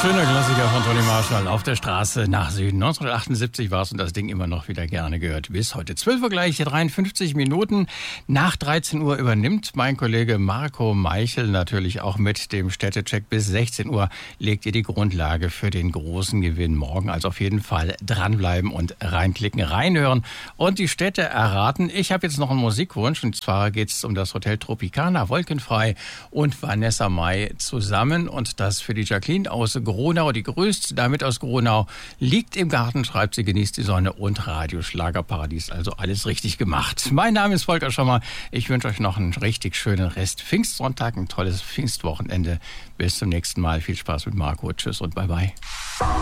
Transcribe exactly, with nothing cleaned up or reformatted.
Schöner Klassiker von Tony Marshall, Auf der Straße nach Süden. neunzehnhundertachtundsiebzig war es und das Ding immer noch wieder gerne gehört. Bis heute zwölf Uhr gleich, dreiundfünfzig Minuten. Nach dreizehn Uhr übernimmt mein Kollege Marco Meichel natürlich auch mit dem Städtecheck. Bis sechzehn Uhr legt ihr die Grundlage für den großen Gewinn morgen. Also auf jeden Fall dranbleiben und reinklicken, reinhören und die Städte erraten. Ich habe jetzt noch einen Musikwunsch und zwar geht es um das Hotel Tropicana, Wolkenfrei und Vanessa Mai zusammen und das für die Jacqueline aus Gronau, die grüßt damit aus Gronau, liegt im Garten, schreibt sie, genießt die Sonne und Radioschlagerparadies, also alles richtig gemacht. Mein Name ist Volker Schommer, ich wünsche euch noch einen richtig schönen Rest Pfingstsonntag, ein tolles Pfingstwochenende. Bis zum nächsten Mal, viel Spaß mit Marco, tschüss und bye bye.